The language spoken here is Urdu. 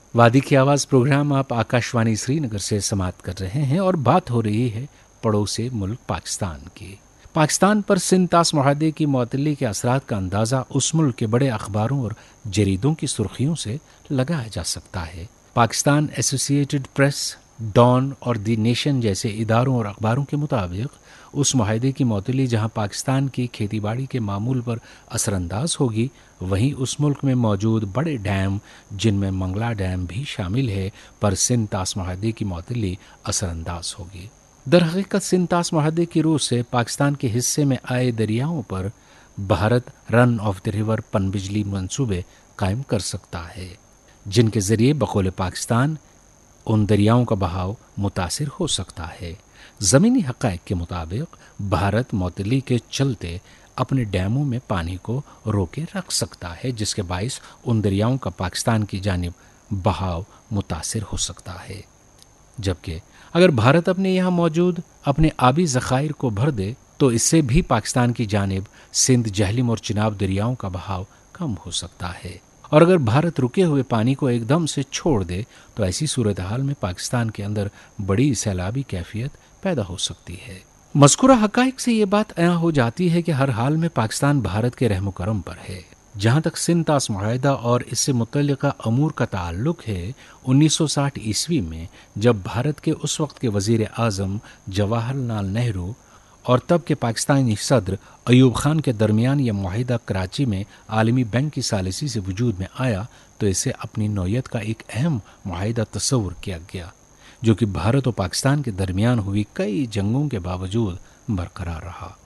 وادی کی آواز پروگرام آپ آکاشوانی سری نگر سے سماعت کر رہے ہیں اور بات ہو رہی ہے پڑوسی ملک پاکستان کی۔ پاکستان پر سندھ طاس معاہدے کی معطلی کے اثرات کا اندازہ اس ملک کے بڑے اخباروں اور جریدوں کی سرخیوں سے لگایا جا سکتا ہے۔ پاکستان ایسوسی ایٹڈ پریس، ڈان اور دی نیشن جیسے اداروں اور اخباروں کے مطابق اس معاہدے کی معطلی جہاں پاکستان کی کھیتی باڑی کے معمول پر اثر انداز ہوگی، وہیں اس ملک میں موجود بڑے ڈیم جن میں منگلا ڈیم بھی شامل ہے پر سندھ طاس معاہدے کی معطلی اثر انداز ہوگی۔ در حقیقت سندھ طاس معاہدے کی روح سے پاکستان کے حصے میں آئے دریاؤں پر بھارت رن آف دی ریور پن بجلی منصوبے قائم کر سکتا ہے، جن کے ذریعے بقول پاکستان ان دریاؤں کا بہاؤ متاثر ہو سکتا ہے۔ زمینی حقائق کے مطابق بھارت معطلی کے چلتے اپنے ڈیموں میں پانی کو روکے رکھ سکتا ہے، جس کے باعث ان دریاؤں کا پاکستان کی جانب بہاؤ متاثر ہو سکتا ہے، جبکہ اگر بھارت اپنے یہاں موجود اپنے آبی ذخائر کو بھر دے تو اس سے بھی پاکستان کی جانب سندھ، جہلم اور چناب دریاؤں کا بہاؤ کم ہو سکتا ہے، اور اگر بھارت رکے ہوئے پانی کو ایک دم سے چھوڑ دے تو ایسی صورتحال میں پاکستان کے اندر بڑی سیلابی کیفیت پیدا ہو سکتی ہے۔ مذکورہ حقائق سے یہ بات عیاں ہو جاتی ہے کہ ہر حال میں پاکستان بھارت کے رحم و کرم پر ہے۔ جہاں تک سندھ طاس معاہدہ اور اس سے متعلقہ امور کا تعلق ہے، 1960 عیسوی میں جب بھارت کے اس وقت کے وزیر اعظم جواہر لال نہرو اور تب کے پاکستانی صدر ایوب خان کے درمیان یہ معاہدہ کراچی میں عالمی بینک کی ثالثی سے وجود میں آیا تو اسے اپنی نوعیت کا ایک اہم معاہدہ تصور کیا گیا، جو کہ بھارت و پاکستان کے درمیان ہوئی کئی جنگوں کے باوجود برقرار رہا۔